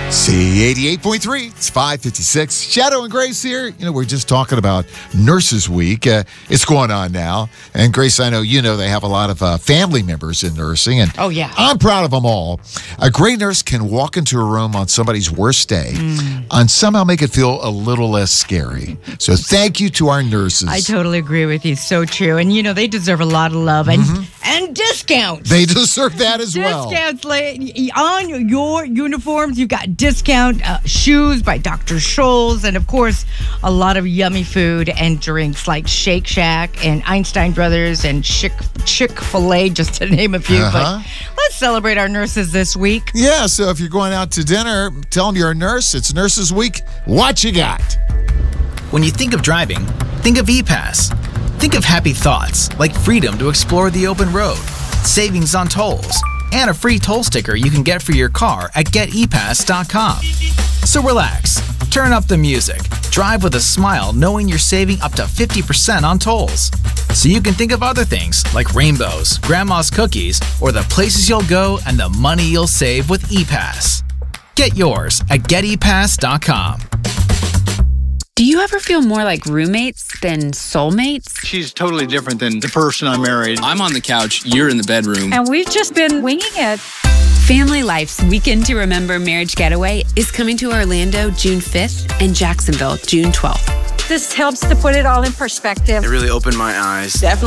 C88.3, it's 5:56. Shadow and Grace here. We're just talking about Nurses Week. It's going on now. And Grace, I know they have a lot of family members in nursing. And oh, yeah. I'm proud of them all. A great nurse can walk into a room on somebody's worst day and somehow make it feel a little less scary. So thank you to our nurses. I totally agree with you. So true. And, they deserve a lot of love and discounts. They deserve that as well. Discounts on your uniforms. You've got discount shoes by Dr. Scholl's, and of course a lot of yummy food and drinks like Shake Shack and Einstein Brothers and Chick-fil-A, just to name a few. But let's celebrate our nurses this week. Yeah, so if you're going out to dinner, tell them you're a nurse. It's Nurses Week. What you got? When you think of driving, think of ePass. Think of happy thoughts like freedom to explore the open road, savings on tolls, and a free toll sticker you can get for your car at getepass.com. So relax, turn up the music, drive with a smile knowing you're saving up to 50% on tolls. So you can think of other things like rainbows, grandma's cookies, or the places you'll go and the money you'll save with ePass. Get yours at getepass.com. Do you ever feel more like roommates than soulmates? She's totally different than the person I married. I'm on the couch, you're in the bedroom. And we've just been winging it. Family Life's Weekend to Remember Marriage Getaway is coming to Orlando June 5th and Jacksonville June 12th. This helps to put it all in perspective. It really opened my eyes. Definitely.